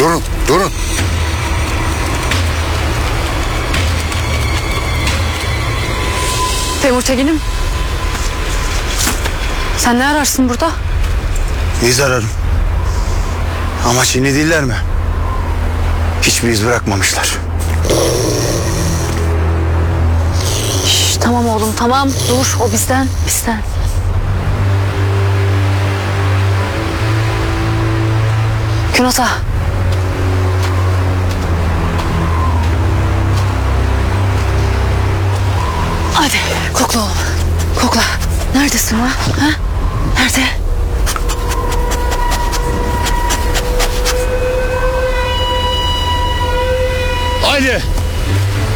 Durun, durun. Temur Tekin'im. Sen ne ararsın burada? İz ararım. Ama Çinli değiller mi? Hiçbir iz bırakmamışlar. Şş, tamam oğlum tamam. Dur o bizden. Günota. Hadi kokla oğlum. Kokla. Neredesin ha? Nerede? Haydi.